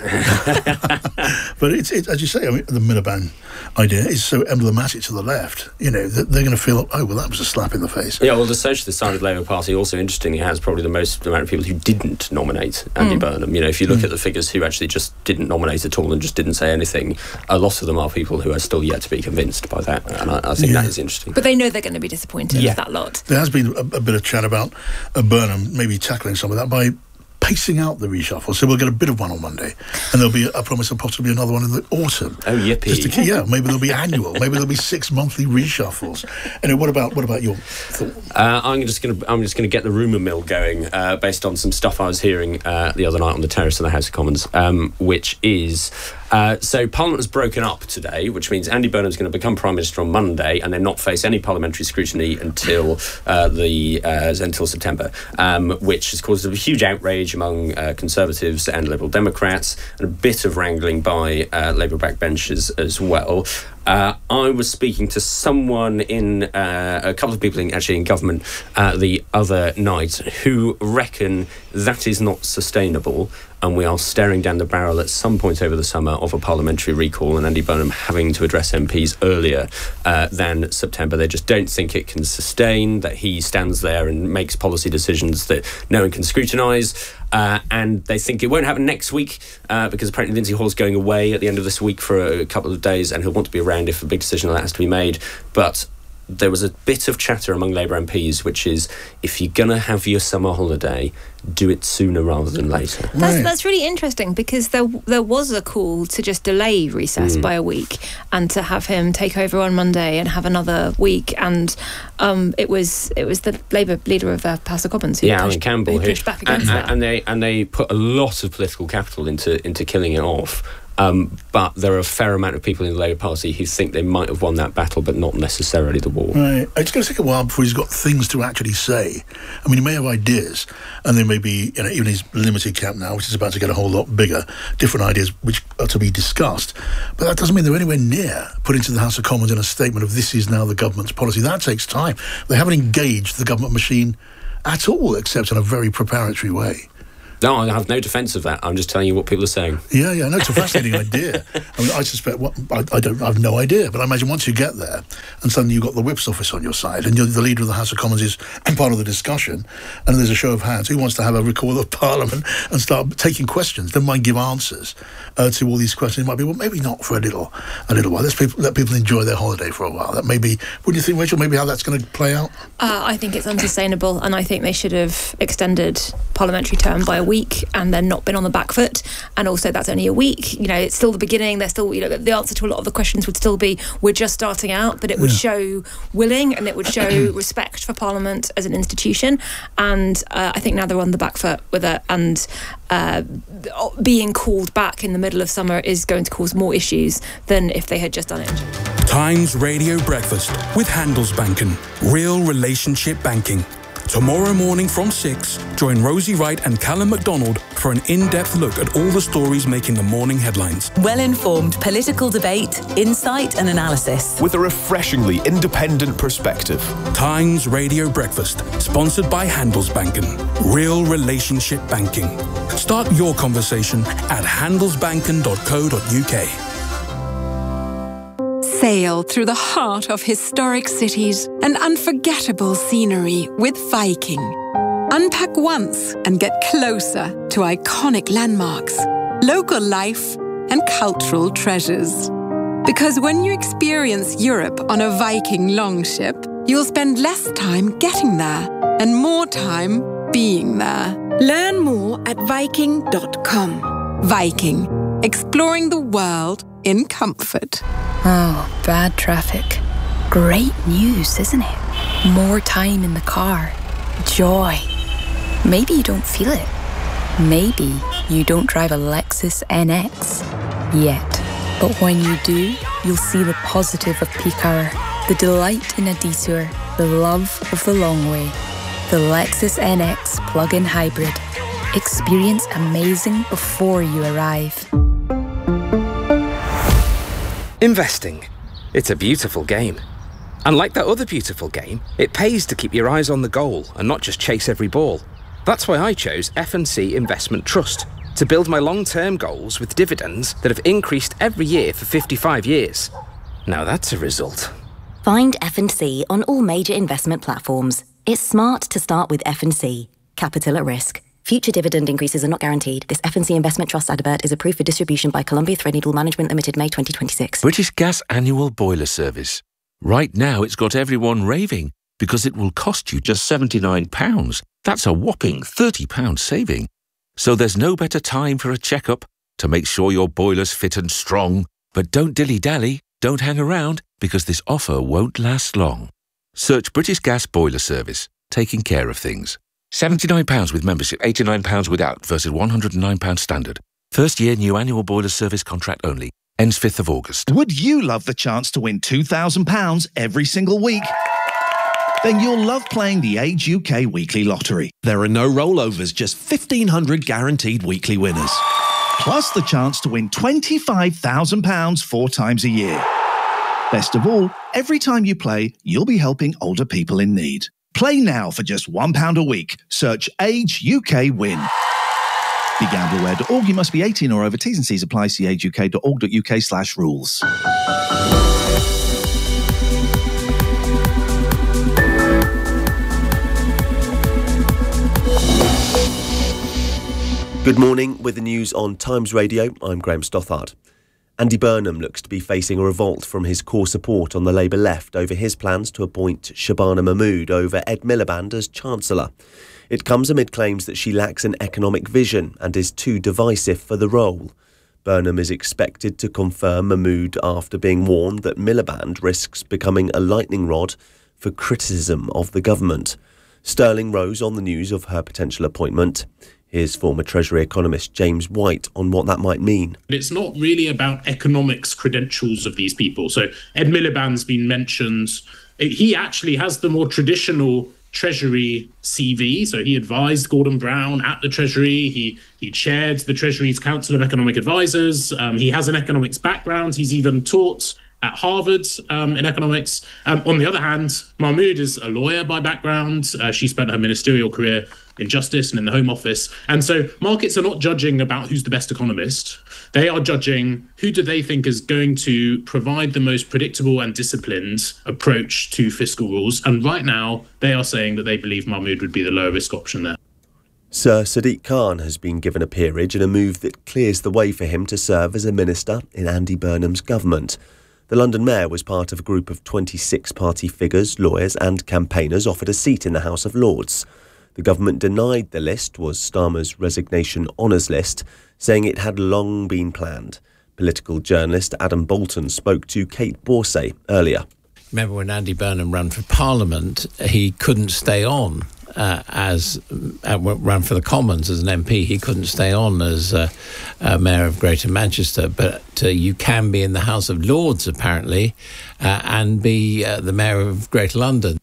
But it's, it's, as you say, I mean, the Miliband idea is so emblematic to the left, you know, that they're going to feel, oh, well, that was a slap in the face. Yeah, well, the socialist side of the Labour Party also, interestingly, has probably the most amount of people who didn't nominate Andy mm. Burnham. You know, if you look mm. at the figures who actually just didn't nominate at all and just didn't say anything, a lot of them are people who are still yet to be convinced by that, and I, I think yeah. that is interesting. But they know they're going to be disappointed yeah. with that lot. There has been a, a bit of chat about uh, Burnham maybe tackling some of that by pacing out the reshuffle, so we'll get a bit of one on Monday, and there'll be a promise of possibly another one in the autumn. Oh, yippee! Just to, yeah, maybe there'll be annual, maybe there'll be six monthly reshuffles. Anyway, what about what about your thought? Uh, I'm just going to I'm just going to get the rumour mill going uh, based on some stuff I was hearing uh, the other night on the terrace of the House of Commons, um, which is. Uh, so Parliament has broken up today, which means Andy Burnham's going to become Prime Minister on Monday and then not face any parliamentary scrutiny until uh, the uh, until September, um, which has caused a huge outrage among uh, Conservatives and Liberal Democrats, and a bit of wrangling by uh, Labour backbenchers as well. Uh, I was speaking to someone in, uh, a couple of people in, actually in government uh, the other night who reckon that is not sustainable, and we are staring down the barrel at some point over the summer of a parliamentary recall and Andy Burnham having to address M Ps earlier uh, than September. They just don't think it can sustain, that he stands there and makes policy decisions that no one can scrutinise. Uh, and they think it won't happen next week uh, because apparently Lindsay Hall's going away at the end of this week for a couple of days, and he'll want to be around if a big decision like that has to be made. But there was a bit of chatter among Labour M Ps, which is, if you're going to have your summer holiday, do it sooner rather than later. That's, right. that's really interesting, because there there was a call to just delay recess mm. by a week and to have him take over on Monday and have another week. And um, it was it was the Labour leader of the House of Commons who yeah, pushed, Alan Campbell, who pushed who, back against and, that. And they and they put a lot of political capital into into killing it off. Um, but there are a fair amount of people in the Labour Party who think they might have won that battle, but not necessarily the war. Right. It's going to take a while before he's got things to actually say. I mean, he may have ideas, and there may be, you know, even his limited camp now, which is about to get a whole lot bigger, different ideas which are to be discussed. But that doesn't mean they're anywhere near putting to the House of Commons in a statement of this is now the government's policy. That takes time. They haven't engaged the government machine at all, except in a very preparatory way. No, I have no defence of that. I'm just telling you what people are saying. Yeah, yeah, no, it's a fascinating idea. I mean, I suspect, well, I, I don't, I have no idea, but I imagine once you get there, and suddenly you've got the Whip's office on your side, and you're the leader of the House of Commons is part of the discussion, and there's a show of hands. Who wants to have a recall of Parliament and start taking questions? Don't mind give answers uh, to all these questions. It might be, well, maybe not for a little, a little while. Let's people, let people enjoy their holiday for a while. That maybe. What do you think, Rachel? Maybe how that's going to play out? Uh, I think it's unsustainable, and I think they should have extended parliamentary term by a week, and then not been on the back foot. And also, that's only a week. You know, it's still the beginning. They're still, you know, the answer to a lot of the questions would still be, we're just starting out, but it would yeah. show willing, and it would show respect for Parliament as an institution. And uh, I think now they're on the back foot with it, and uh, being called back in the middle of summer is going to cause more issues than if they had just done it. Times Radio Breakfast with Handelsbanken. Real relationship banking. Tomorrow morning from six, join Rosie Wright and Callum MacDonald for an in-depth look at all the stories making the morning headlines. Well-informed political debate, insight and analysis. With a refreshingly independent perspective. Times Radio Breakfast, sponsored by Handelsbanken. Real relationship banking. Start your conversation at handelsbanken dot co dot uk. Sail through the heart of historic cities and unforgettable scenery with Viking. Unpack once and get closer to iconic landmarks, local life, and cultural treasures. Because when you experience Europe on a Viking longship, you'll spend less time getting there and more time being there. Learn more at viking dot com. Viking, exploring the world in comfort. Oh, bad traffic. Great news, isn't it? More time in the car. Joy. Maybe you don't feel it. Maybe you don't drive a Lexus N X yet. But when you do, you'll see the positive of peak hour, the delight in a detour, the love of the long way. The Lexus N X plug-in hybrid. Experience amazing before you arrive. Investing. It's a beautiful game. And like that other beautiful game, it pays to keep your eyes on the goal and not just chase every ball. That's why I chose F and C Investment Trust, to build my long-term goals with dividends that have increased every year for fifty-five years. Now that's a result. Find F and C on all major investment platforms. It's smart to start with F and C. Capital at risk. Future dividend increases are not guaranteed. This F and C Investment Trust advert is approved for distribution by Columbia Threadneedle Management Limited, May twenty twenty-six. British Gas Annual Boiler Service. Right now it's got everyone raving because it will cost you just seventy-nine pounds. That's a whopping thirty pounds saving. So there's no better time for a checkup to make sure your boiler's fit and strong. But don't dilly-dally, don't hang around, because this offer won't last long. Search British Gas Boiler Service, taking care of things. seventy-nine pounds with membership, eighty-nine pounds without versus one hundred and nine pounds standard. First year new annual boiler service contract only. Ends fifth of August. Would you love the chance to win two thousand pounds every single week? Then you'll love playing the Age U K Weekly Lottery. There are no rollovers, just fifteen hundred guaranteed weekly winners. Plus the chance to win twenty-five thousand pounds four times a year. Best of all, every time you play, you'll be helping older people in need. Play now for just one pound a week. Search Age U K Win. Be gamble aware dot org. You must be eighteen or over. T's and C's apply. See age u k dot org dot u k slash rules. Good morning. With the news on Times Radio, I'm Graham Stothard. Andy Burnham looks to be facing a revolt from his core support on the Labour left over his plans to appoint Shabana Mahmood over Ed Miliband as Chancellor. It comes amid claims that she lacks an economic vision and is too divisive for the role. Burnham is expected to confirm Mahmood after being warned that Miliband risks becoming a lightning rod for criticism of the government. Sterling rose on the news of her potential appointment. Here's former Treasury economist James White on what that might mean. It's not really about economics credentials of these people. So Ed Miliband's been mentioned. He actually has the more traditional Treasury C V. So he advised Gordon Brown at the Treasury. He he chaired the Treasury's Council of Economic Advisors. Um, he has an economics background. He's even taught at Harvard um, in economics. Um, on the other hand, Mahmood is a lawyer by background. Uh, she spent her ministerial career in justice and in the Home Office. And so markets are not judging about who's the best economist. They are judging who do they think is going to provide the most predictable and disciplined approach to fiscal rules. And right now, they are saying that they believe Mahmood would be the lower risk option there. Sir Sadiq Khan has been given a peerage in a move that clears the way for him to serve as a minister in Andy Burnham's government. The London Mayor was part of a group of twenty-six party figures, lawyers and campaigners offered a seat in the House of Lords. The government denied the list was Starmer's resignation honours list, saying it had long been planned. Political journalist Adam Bolton spoke to Kate Borsay earlier. Remember when Andy Burnham ran for Parliament, he couldn't stay on uh, as uh, ran for the Commons as an M P. He couldn't stay on as uh, uh, Mayor of Greater Manchester, but uh, you can be in the House of Lords apparently uh, and be uh, the Mayor of Greater London.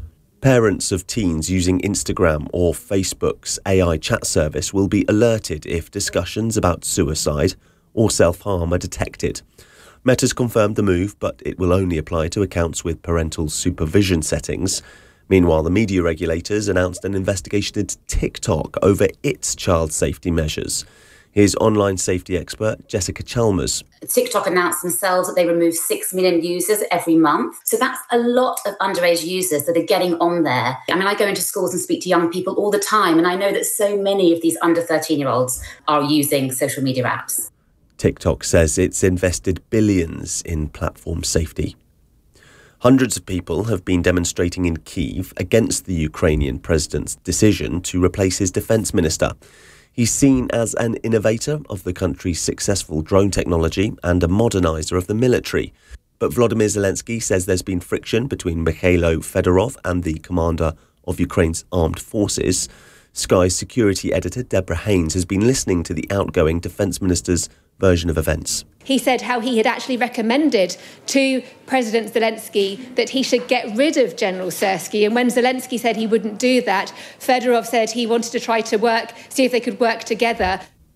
Parents of teens using Instagram or Facebook's A I chat service will be alerted if discussions about suicide or self-harm are detected. Meta's confirmed the move, but it will only apply to accounts with parental supervision settings. Meanwhile, the media regulators announced an investigation into TikTok over its child safety measures. Here's online safety expert Jessica Chalmers. TikTok announced themselves that they remove six million users every month. So that's a lot of underage users that are getting on there. I mean, I go into schools and speak to young people all the time, and I know that so many of these under thirteen-year-olds are using social media apps. TikTok says it's invested billions in platform safety. Hundreds of people have been demonstrating in Kyiv against the Ukrainian president's decision to replace his defence minister. He's seen as an innovator of the country's successful drone technology and a moderniser of the military. But Volodymyr Zelensky says there's been friction between Mikhailo Fedorov and the commander of Ukraine's armed forces. Sky's security editor Deborah Haynes has been listening to the outgoing defence minister's version of events. He said how he had actually recommended to President Zelensky that he should get rid of General Syrskyi. And when Zelensky said he wouldn't do that, Fedorov said he wanted to try to work, see if they could work together.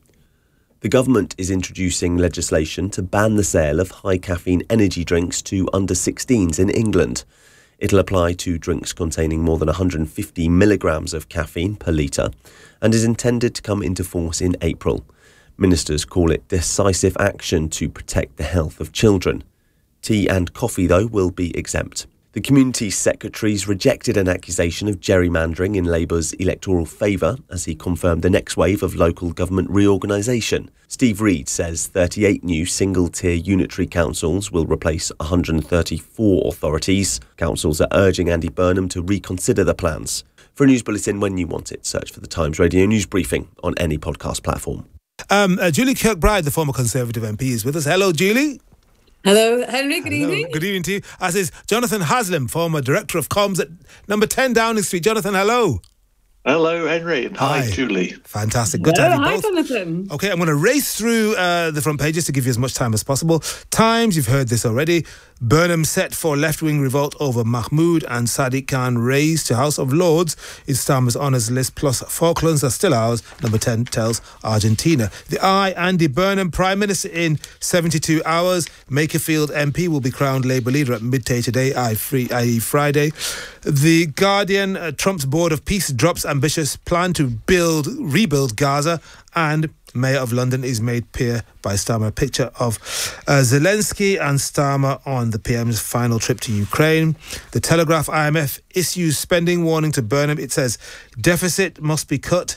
The government is introducing legislation to ban the sale of high caffeine energy drinks to under sixteens in England. It'll apply to drinks containing more than one hundred fifty milligrams of caffeine per litre and is intended to come into force in April. Ministers call it decisive action to protect the health of children. Tea and coffee, though, will be exempt. The Community Secretary's rejected an accusation of gerrymandering in Labour's electoral favour as he confirmed the next wave of local government reorganisation. Steve Reed says thirty-eight new single-tier unitary councils will replace one hundred thirty-four authorities. Councils are urging Andy Burnham to reconsider the plans. For a news bulletin when you want it, search for the Times Radio News Briefing on any podcast platform. Um, uh, Julie Kirkbride, the former Conservative M P, is with us. Hello, Julie. Hello, Henry. Good Hello. evening. Good evening to you. As is Jonathan Haslam, former Director of Comms at number ten Downing Street. Jonathan, hello. Hello, Henry. And hi, Hi. Julie. Fantastic. Good Hello, to have you hi, both. Jonathan. Okay, I'm going to race through uh, the front pages to give you as much time as possible. Times, you've heard this already. Burnham set for left-wing revolt over Mahmood and Sadiq Khan raised to House of Lords in Starmer's honours list, plus Falklands are still ours. Number ten tells Argentina. The I, Andy Burnham, Prime Minister in seventy-two hours. Makerfield M P will be crowned Labour leader at midday today, that is Friday. The Guardian, uh, Trump's Board of Peace drops ambitious plan to build, rebuild Gaza, and Mayor of London is made peer by Starmer. A picture of uh, Zelensky and Starmer on the P M's final trip to Ukraine. The Telegraph, I M F issues spending warning to Burnham. It says deficit must be cut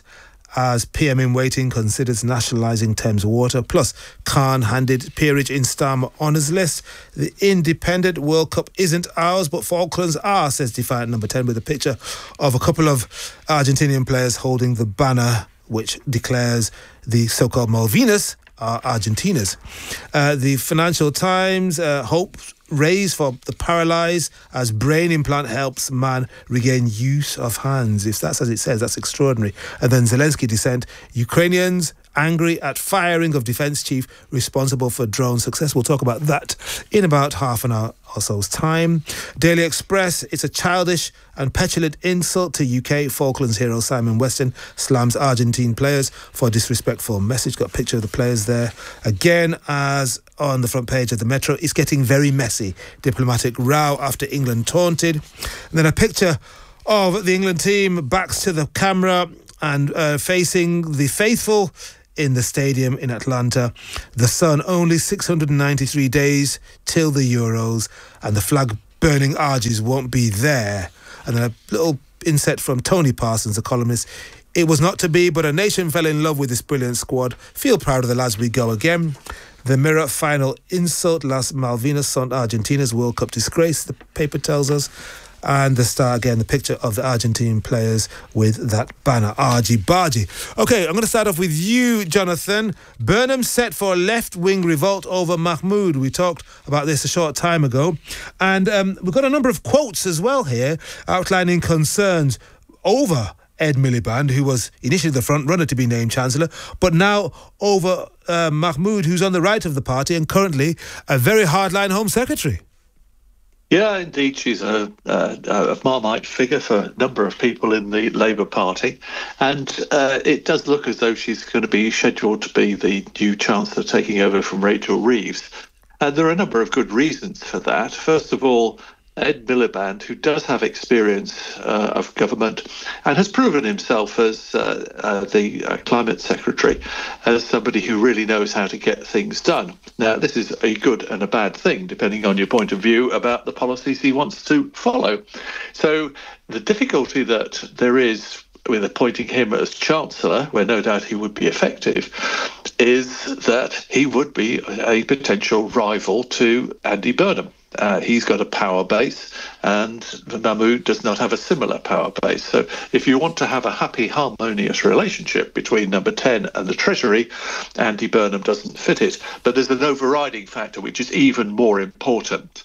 as P M in waiting considers nationalising Thames Water. Plus, Khan handed peerage in Starmer honours list. The Independent: World Cup isn't ours, but Falklands are, says Defiant Number ten, with a picture of a couple of Argentinian players holding the banner which declares the so-called Malvinas are Argentina's. Uh, the Financial Times: uh, hope raised for the paralysed as brain implant helps man regain use of hands. If that's as it says, that's extraordinary. And then Zelensky dissent: Ukrainians angry at firing of defence chief responsible for drone success. We'll talk about that in about half an hour or so's time. Daily Express: it's a childish and petulant insult to U K. Falklands hero Simon Weston slams Argentine players for disrespectful message. Got a picture of the players there. Again, as on the front page of the Metro, it's getting very messy. Diplomatic row after England taunted. And then a picture of the England team, backs to the camera and uh, facing the faithful in the stadium in Atlanta. The Sun: only six hundred ninety-three days till the Euros, and the flag-burning Argies won't be there. And then a little inset from Tony Parsons, the columnist: it was not to be, but a nation fell in love with this brilliant squad. Feel proud of the lads, we go again. The Mirror: final insult, Las Malvinas sont Argentina's World Cup disgrace, the paper tells us. And the Star, again, the picture of the Argentine players with that banner, Argy Bargy. OK, I'm going to start off with you, Jonathan. Burnham set for left-wing revolt over Mahmood. We talked about this a short time ago. And um, we've got a number of quotes as well here outlining concerns over Ed Miliband, who was initially the front runner to be named Chancellor, but now over uh, Mahmood, who's on the right of the party and currently a very hardline Home Secretary. Yeah, indeed, she's a, a, a Marmite figure for a number of people in the Labour Party, and uh, it does look as though she's going to be scheduled to be the new Chancellor taking over from Rachel Reeves. And there are a number of good reasons for that. First of all, Ed Miliband, who does have experience uh, of government and has proven himself as uh, uh, the uh, climate secretary, as somebody who really knows how to get things done. Now, this is a good and a bad thing, depending on your point of view about the policies he wants to follow. So the difficulty that there is with appointing him as Chancellor, where no doubt he would be effective, is that he would be a potential rival to Andy Burnham. Uh, he's got a power base, and Mahmood does not have a similar power base. So if you want to have a happy, harmonious relationship between Number ten and the Treasury, Andy Burnham doesn't fit it. But there's an overriding factor which is even more important.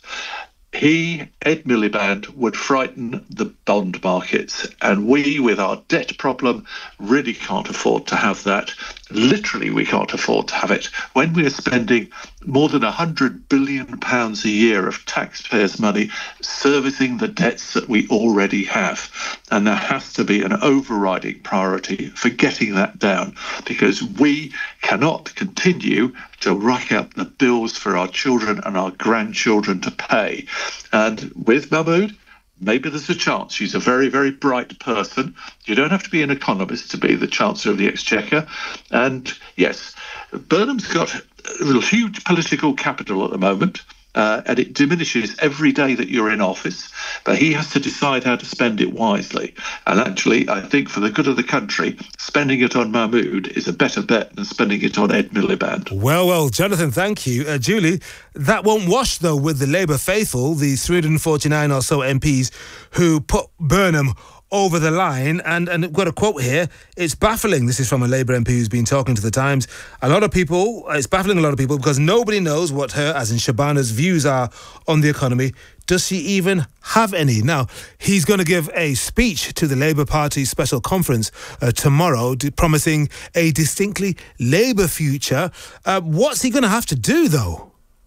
He, Ed Miliband, would frighten the bond markets, and we, with our debt problem, really can't afford to have that. Literally, we can't afford to have it. When we're spending more than one hundred billion pounds a year of taxpayers' money servicing the debts that we already have. And there has to be an overriding priority for getting that down, because we cannot continue to rack up the bills for our children and our grandchildren to pay. And with Mahmood, maybe there's a chance. She's a very, very bright person. You don't have to be an economist to be the Chancellor of the Exchequer. And yes, Burnham's got a huge political capital at the moment. Uh, and it diminishes every day that you're in office, but he has to decide how to spend it wisely. And actually, I think for the good of the country, spending it on Mahmood is a better bet than spending it on Ed Miliband. Well, well, Jonathan, thank you. Uh, Julie, that won't wash, though, with the Labour faithful, the three hundred forty-nine or so M Ps who put Burnham over the line. And, and I've got a quote here. It's baffling. This is from a Labour M P who's been talking to the Times. A lot of people, it's baffling a lot of people because nobody knows what her, as in Shabana's, views are on the economy. Does she even have any? Now, he's going to give a speech to the Labour Party special conference uh, tomorrow, d- promising a distinctly Labour future. Uh, what's he going to have to do, though?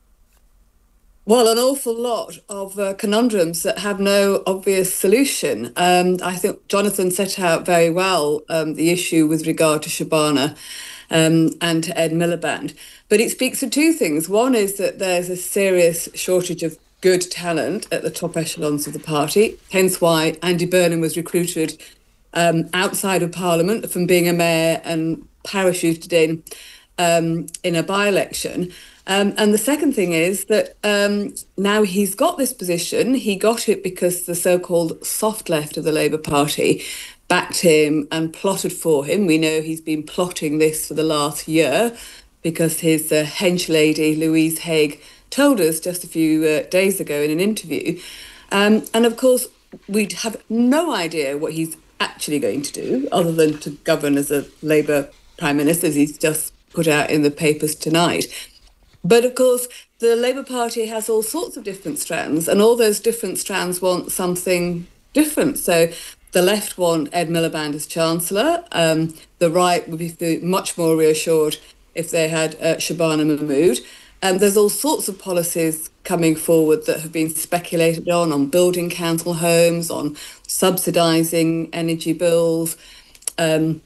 Well, an awful lot of uh, conundrums that have no obvious solution. Um, I think Jonathan set out very well um, the issue with regard to Shabana um, and to Ed Miliband. But it speaks to two things. One is that there's a serious shortage of good talent at the top echelons of the party, hence why Andy Burnham was recruited um, outside of Parliament from being a mayor and parachuted in um, in a by-election. Um, and the second thing is that um, now he's got this position. He got it because the so-called soft left of the Labour Party backed him and plotted for him. We know he's been plotting this for the last year because his uh, hench lady, Louise Haigh, told us just a few uh, days ago in an interview. Um, and of course, we have no idea what he's actually going to do, other than to govern as a Labour Prime Minister, as he's just put out in the papers tonight. But of course, the Labour Party has all sorts of different strands, and all those different strands want something different. So the left want Ed Miliband as Chancellor. Um, the right would be much more reassured if they had uh, Shabana Mahmood. Um, there's all sorts of policies coming forward that have been speculated on, on building council homes, on subsidising energy bills, um,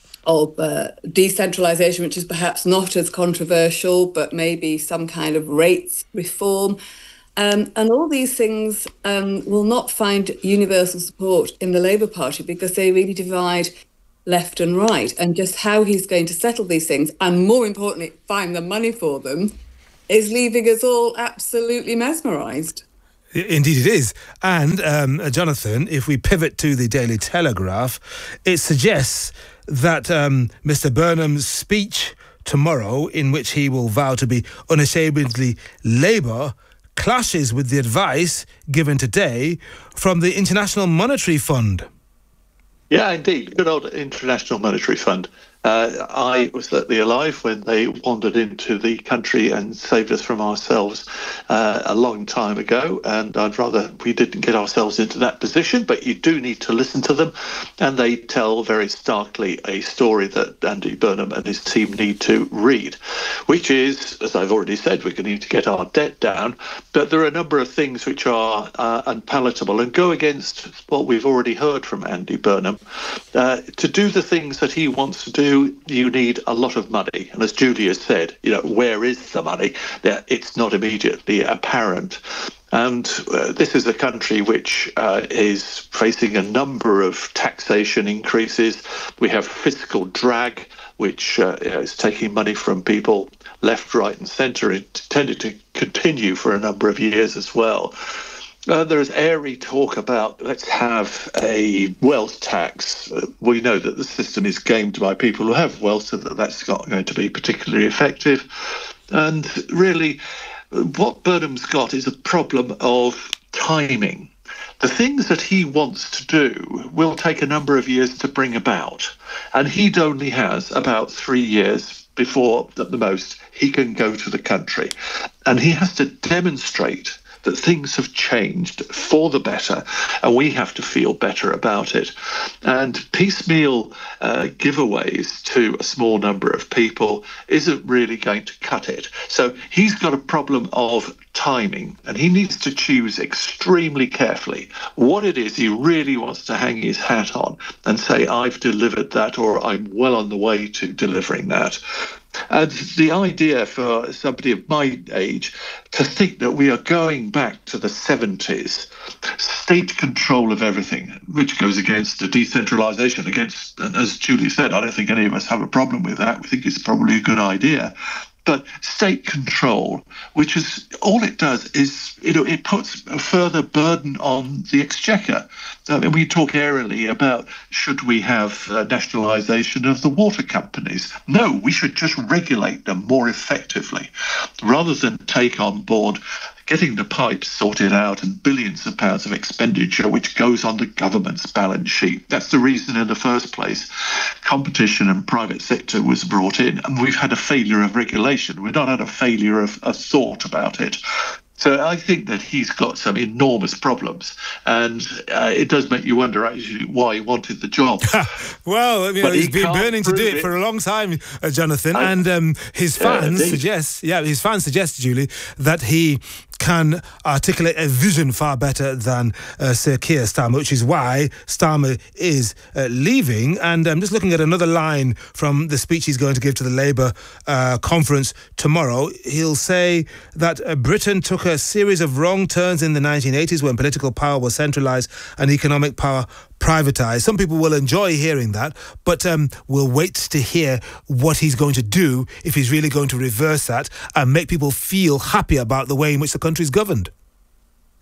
of uh, decentralisation, which is perhaps not as controversial, but maybe some kind of rates reform. Um, and all these things um, will not find universal support in the Labour Party because they really divide left and right. And just how he's going to settle these things, and more importantly, find the money for them, is leaving us all absolutely mesmerised. Indeed it is. And, um, Jonathan, if we pivot to the Daily Telegraph, it suggests that um, Mister Burnham's speech tomorrow, in which he will vow to be unashamedly Labour, clashes with the advice given today from the International Monetary Fund. Yeah, indeed. Good old International Monetary Fund. Uh, I was certainly alive when they wandered into the country and saved us from ourselves uh, a long time ago, and I'd rather we didn't get ourselves into that position, but you do need to listen to them, and they tell very starkly a story that Andy Burnham and his team need to read, which is, as I've already said, we're going to need to get our debt down, but there are a number of things which are uh, unpalatable and go against what we've already heard from Andy Burnham. Uh, to do the things that he wants to do, you need a lot of money. And as Julia said, you know, where is the money? It's not immediately apparent. And uh, this is a country which uh, is facing a number of taxation increases. We have fiscal drag, which uh, is taking money from people left, right and centre, intended to continue for a number of years as well. Uh, there is airy talk about let's have a wealth tax. Uh, we know that the system is gamed by people who have wealth, so that that's not going to be particularly effective. And really, what Burnham's got is a problem of timing. The things that he wants to do will take a number of years to bring about, and he only has about three years before, at the most, he can go to the country. And he has to demonstrate that things have changed for the better, and we have to feel better about it. And piecemeal uh, giveaways to a small number of people isn't really going to cut it. So he's got a problem of timing, and he needs to choose extremely carefully what it is he really wants to hang his hat on and say, I've delivered that, or I'm well on the way to delivering that. And the idea for somebody of my age to think that we are going back to the seventies, state control of everything, which goes against the decentralisation, against, and as Julie said, I don't think any of us have a problem with that. We think it's probably a good idea. But state control, which is all it does is, you know, it puts a further burden on the exchequer. I mean, we talk airily about should we have uh, nationalisation of the water companies? No, we should just regulate them more effectively, rather than take on board getting the pipes sorted out and billions of pounds of expenditure which goes on the government's balance sheet. That's the reason in the first place competition and private sector was brought in, and we've had a failure of regulation. We've not had a failure of, of thought about it. So I think that he's got some enormous problems, and uh, it does make you wonder actually why he wanted the job. Well, you know, But he's he been can't burning to do prove it, it. for a long time, uh, Jonathan, I- and um, his Yeah, fans indeed. suggest, yeah, his fans suggest, Julie, that he can articulate a vision far better than uh, Sir Keir Starmer, which is why Starmer is uh, leaving. And I'm just looking at another line from the speech he's going to give to the Labour uh, conference tomorrow. He'll say that uh, Britain took a series of wrong turns in the nineteen eighties when political power was centralised and economic power privatised. Some people will enjoy hearing that, but um, we'll wait to hear what he's going to do, if he's really going to reverse that and make people feel happy about the way in which the country's governed.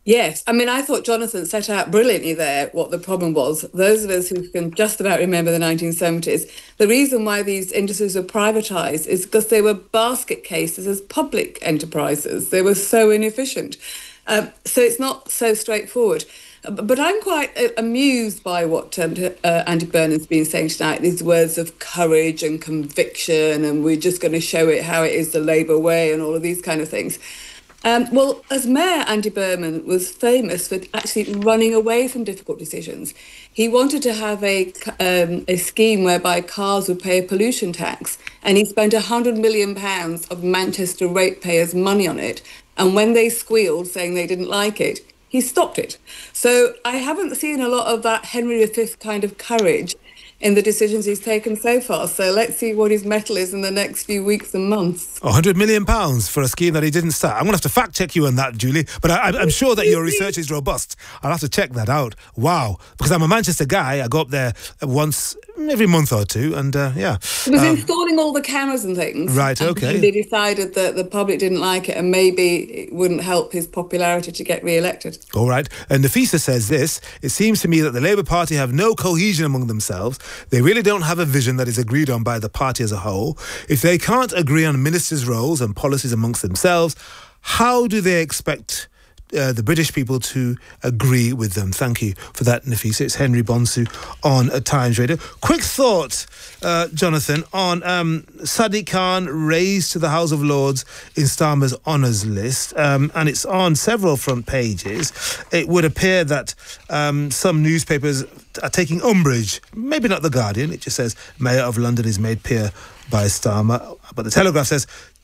Yes, I mean, I thought Jonathan set out brilliantly there what the problem was. Those of us who can just about remember the nineteen seventies, the reason why these industries were privatised is because they were basket cases as public enterprises. They were so inefficient. Um, so it's not so straightforward. But I'm quite uh, amused by what um, uh, Andy Burnham's been saying tonight, these words of courage and conviction, and we're just going to show it how it is the Labour way and all of these kind of things. Um, well, as Mayor, Andy Burnham was famous for actually running away from difficult decisions. He wanted to have a, um, a scheme whereby cars would pay a pollution tax, and he spent one hundred million pounds of Manchester ratepayers' money on it. And when they squealed, saying they didn't like it, he stopped it. So I haven't seen a lot of that Henry the Fifth kind of courage in the decisions he's taken so far. So let's see what his mettle is in the next few weeks and months. one hundred million pounds for a scheme that he didn't start. I'm going to have to fact check you on that, Julie, but I, I'm sure that your research is robust. I'll have to check that out. Wow. Because I'm a Manchester guy. I go up there once every month or two, and uh, yeah. It was Um, installing all the cameras and things. Right, and okay. they decided that the public didn't like it, and maybe it wouldn't help his popularity to get re-elected. All right. And Nafisa says this: it seems to me that the Labour Party have no cohesion among themselves. They really don't have a vision that is agreed on by the party as a whole. If they can't agree on ministers' roles and policies amongst themselves, how do they expect uh, the British people to agree with them? Thank you for that, Nafisa. It's Henry Bonsu on uh, Times Radio. Quick thought, uh, Jonathan, on um, Sadiq Khan raised to the House of Lords in Starmer's honours list, um, and it's on several front pages. It would appear that um, some newspapers are taking umbrage, maybe not The Guardian. It just says Mayor of London is made peer by Starmer, but The Telegraph says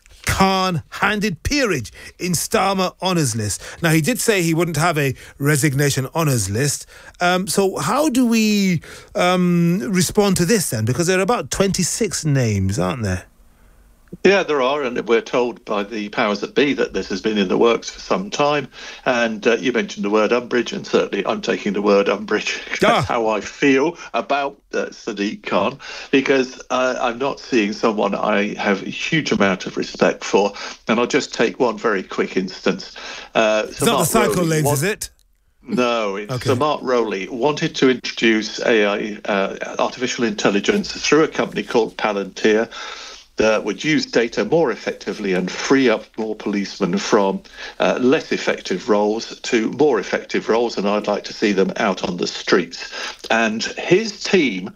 Khan handed peerage in Starmer honours list. Now, he did say he wouldn't have a resignation honours list. Um, so how do we um, respond to this then? Because there are about twenty-six names, aren't there? Yeah, there are, and we're told by the powers that be that this has been in the works for some time. And uh, you mentioned the word umbrage, and certainly I'm taking the word umbrage. That's ah. how I feel about uh, Sadiq Khan, because uh, I'm not seeing someone I have a huge amount of respect for. And I'll just take one very quick instance. Uh, it's not the cycle Rowley, lanes, what, is it? No, it's Okay. Sir Mark Rowley wanted to introduce A I, uh, artificial intelligence, through a company called Palantir, that would use data more effectively and free up more policemen from uh, less effective roles to more effective roles, and I'd like to see them out on the streets. And his team,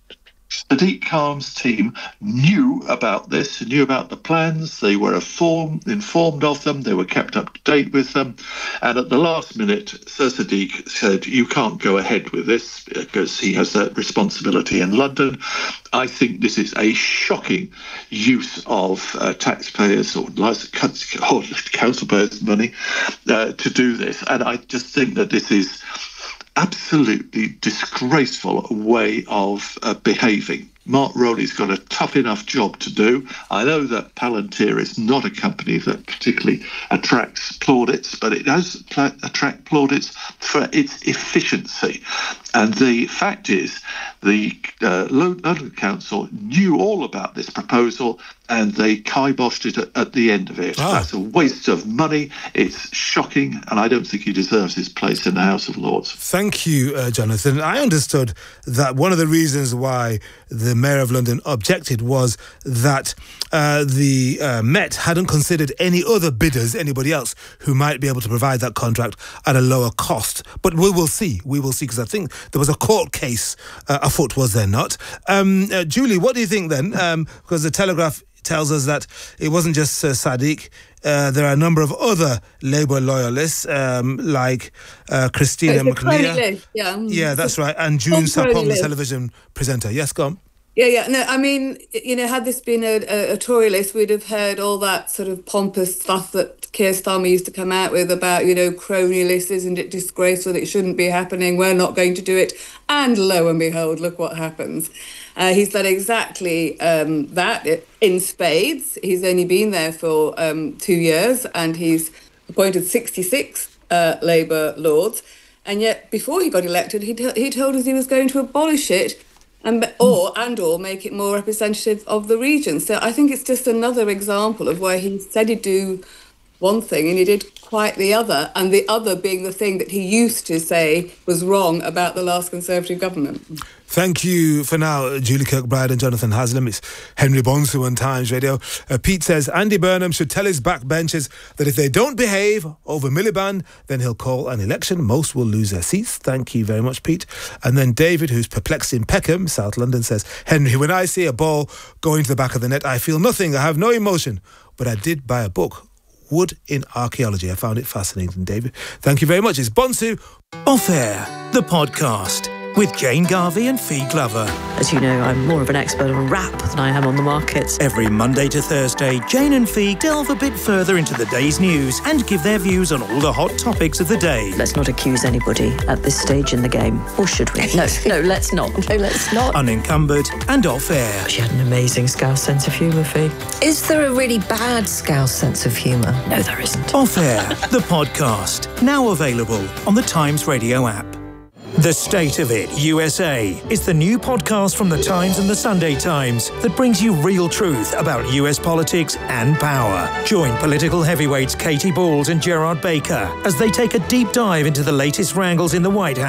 Sadiq Khan's team, knew about this, knew about the plans. They were informed, informed of them. They were kept up to date with them. And at the last minute, Sir Sadiq said, you can't go ahead with this because he has that responsibility in London. I think this is a shocking use of uh, taxpayers or, or council payers' money uh, to do this. And I just think that this is absolutely disgraceful way of uh, behaving. Mark Rowley's got a tough enough job to do. I know that Palantir is not a company that particularly attracts plaudits, but it does pl- attract plaudits for its efficiency. And the fact is, the uh, London Council knew all about this proposal, and they kiboshed it at, at the end of it. Ah. That's a waste of money. It's shocking, and I don't think he deserves his place in the House of Lords. Thank you, uh, Jonathan. I understood that one of the reasons why the Mayor of London objected was that uh, the uh, Met hadn't considered any other bidders, anybody else, who might be able to provide that contract at a lower cost. But we will see. We will see, because I think there was a court case uh, afoot, was there not? Um, uh, Julie, what do you think then? Um, because the Telegraph tells us that it wasn't just uh, Sadiq. Uh, there are a number of other Labour loyalists, um, like uh, Christina It's a crony McNear. list, yeah. Yeah, that's right. And June It's a crony Sapong, the list. television presenter. Yes, go on. Yeah, yeah. No, I mean, you know, had this been a, a, a Tory list, we'd have heard all that sort of pompous stuff that Keir Starmer used to come out with about, you know, crony lists, isn't it disgraceful, it shouldn't be happening, we're not going to do it. And lo and behold, look what happens. Uh, he's done exactly um, that in spades. He's only been there for um, two years and he's appointed sixty-six uh, Labour Lords. And yet, before he got elected, he, t- he told us he was going to abolish it and or and or make it more representative of the region. So I think it's just another example of where he said he'd do one thing and he did quite the other, and the other being the thing that he used to say was wrong about the last Conservative government. Thank you for now, Julie Kirkbride and Jonathan Haslam. It's Henry Bonsu on Times Radio. Uh, Pete says Andy Burnham should tell his backbenchers that if they don't behave over Miliband, then he'll call an election. Most will lose their seats. Thank you very much, Pete. And then David, who's perplexed in Peckham, South London, says, Henry, when I see a ball going to the back of the net, I feel nothing. I have no emotion. But I did buy a book, Wood in Archaeology. I found it fascinating, David. Thank you very much. It's Bonsu. Off Air, the podcast with Jane Garvey and Fee Glover. As you know, I'm more of an expert on rap than I am on the markets. Every Monday to Thursday, Jane and Fee delve a bit further into the day's news and give their views on all the hot topics of the day. Let's not accuse anybody at this stage in the game. Or should we? No, no, let's not. No, let's not. Unencumbered and Off Air. She had an amazing Scouse sense of humour, Fee. Is there a really bad Scouse sense of humour? No, there isn't. Off Air, the podcast. Now available on the Times Radio app. The State of It U S A is the new podcast from The Times and The Sunday Times that brings you real truth about U S politics and power. Join political heavyweights Katie Balls and Gerard Baker as they take a deep dive into the latest wrangles in the White House.